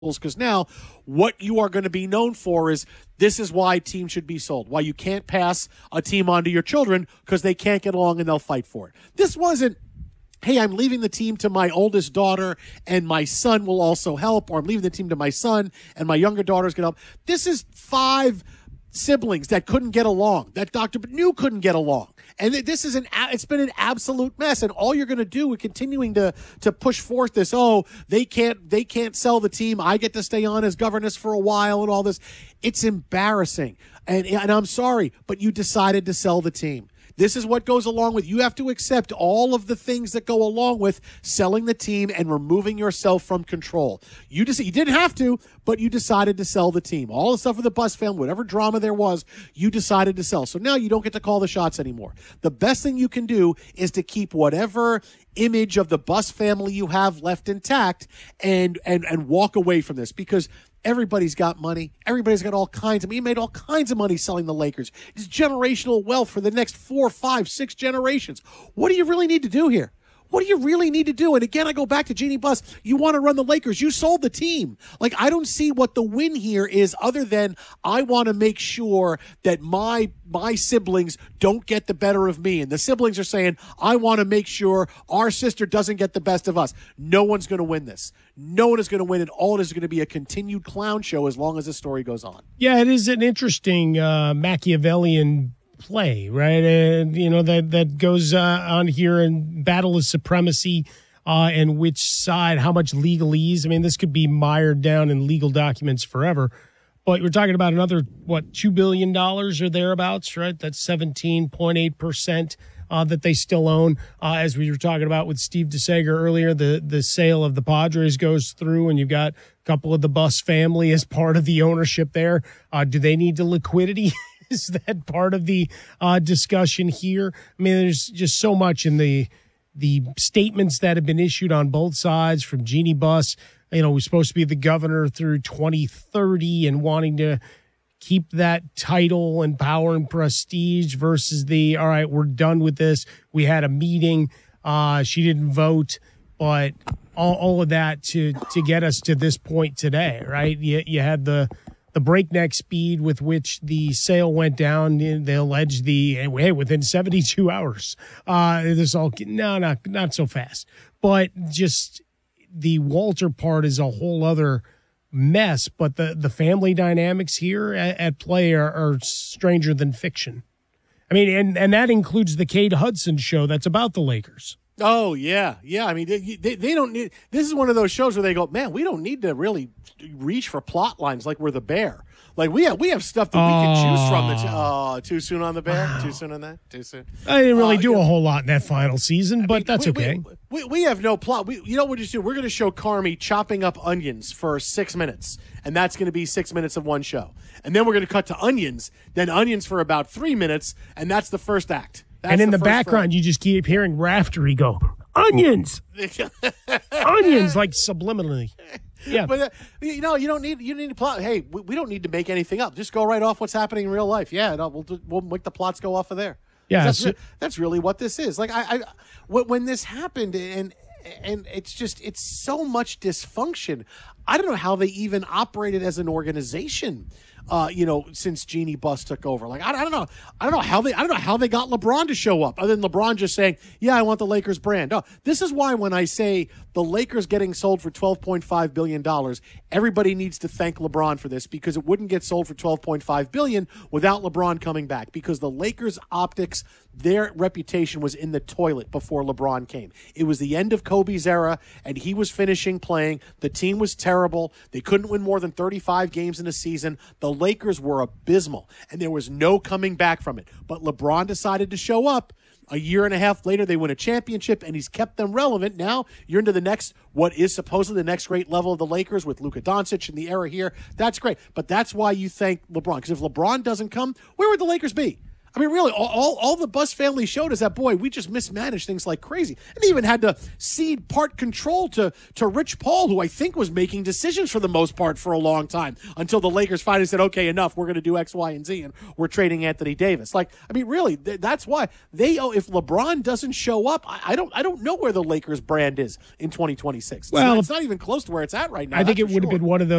because now what you are going to be known for is this is why teams should be sold, why you can't pass a team on to your children because they can't get along and they'll fight for it. This wasn't, hey, I'm leaving the team to my oldest daughter and my son will also help, or I'm leaving the team to my son and my younger daughter's going to help. This is 5 siblings that couldn't get along, that Dr. Benu couldn't get along. And this is it's been an absolute mess. And all you're going to do with continuing to push forth this, they can't sell the team. I get to stay on as governess for a while and all this. It's embarrassing. And I'm sorry, but you decided to sell the team. This is what goes along with, you have to accept all of the things that go along with selling the team and removing yourself from control. You didn't have to, but you decided to sell the team. All the stuff with the Buss family, whatever drama there was, you decided to sell. So now you don't get to call the shots anymore. The best thing you can do is to keep whatever image of the Buss family you have left intact and walk away from this, because everybody's got money. Everybody's got all kinds of money. He made all kinds of money selling the Lakers. It's generational wealth for the next 4, 5, 6 generations. What do you really need to do here? What do you really need to do? And again, I go back to Jeanie Buss. You want to run the Lakers. You sold the team. Like, I don't see what the win here is other than I want to make sure that my siblings don't get the better of me. And the siblings are saying, I want to make sure our sister doesn't get the best of us. No one's going to win this. No one is going to win it. All it is going to be a continued clown show as long as the story goes on. Yeah, it is an interesting Machiavellian play, right? And that goes on here in battle of supremacy, and which side, how much legalese. I mean, this could be mired down in legal documents forever. But we're talking about another, $2 billion or thereabouts, right? That's 17.8% that they still own. As we were talking about with Steve DeSager earlier, the sale of the Padres goes through, and you've got a couple of the Buss family as part of the ownership there. Do they need the liquidity? Is that part of the discussion here? I mean, there's just so much in the statements that have been issued on both sides from Jeanie Buss. We're supposed to be the governor through 2030 and wanting to keep that title and power and prestige versus all right, we're done with this. We had a meeting. She didn't vote, but all of that to get us to this point today, right? You had the breakneck speed with which the sale went down. They allege within 72 hours. This all not so fast, but just the Walter part is a whole other mess. But the family dynamics here at play are stranger than fiction. I mean, and that includes the Kate Hudson show that's about the Lakers. Oh, yeah. I mean, they don't need – this is one of those shows where they go, man, we don't need to really reach for plot lines like we're the Bear. Like, we have stuff that we can choose from. Too soon on the Bear? Wow. Too soon on that? Too soon? I didn't really do a whole lot in that final season, but that's okay. We have no plot. You know what we're just doing? We're going to show Carmi chopping up onions for 6 minutes, and that's going to be 6 minutes of one show. And then we're going to cut to onions, then onions for about 3 minutes, and that's the first act. And in the background, you just keep hearing Raftery go, onions! Onions, like subliminally. Yeah. But, you don't need to plot. Hey, we don't need to make anything up. Just go right off what's happening in real life. Yeah, we'll make the plots go off of there. Yeah. That's really what this is. Like, when this happened, and it's so much dysfunction. I don't know how they even operated as an organization. Since Jeanie Buss took over. Like, I don't know how they got LeBron to show up, other than LeBron just saying, yeah, I want the Lakers brand. No, this is why when I say the Lakers getting sold for $12.5 billion, everybody needs to thank LeBron for this, because it wouldn't get sold for $12.5 billion without LeBron coming back, because the Lakers optics, their reputation was in the toilet before LeBron came. It was the end of Kobe's era, and he was finishing playing. The team was terrible. They couldn't win more than 35 games in a season. The Lakers were abysmal, and there was no coming back from it. But LeBron decided to show up. A year and a half later, they win a championship, and he's kept them relevant. Now you're into the next, what is supposedly the next great level of the Lakers with Luka Doncic in the era here. That's great. But that's why you thank LeBron, because if LeBron doesn't come, where would the Lakers be? I mean, really, all the Buss family showed is that, boy, we just mismanaged things like crazy. And they even had to cede part control to Rich Paul, who I think was making decisions for the most part for a long time, until the Lakers finally said, okay, enough, we're going to do X, Y, and Z, and we're trading Anthony Davis. Like, I mean, really, that's why if LeBron doesn't show up, I don't know where the Lakers brand is in 2026. Well, it's not even close to where it's at right now. I think it would have been one of those